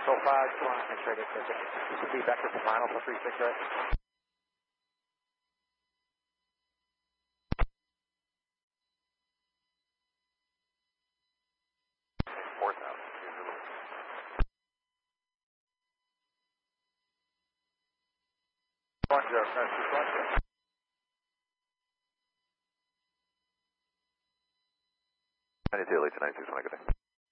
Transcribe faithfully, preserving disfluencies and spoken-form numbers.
So five, just want to make sure I get this. This would be vector for final for three six, right? four thousand. One zero, that's just one zero. ninety-two, late to ninety-six, when I get there.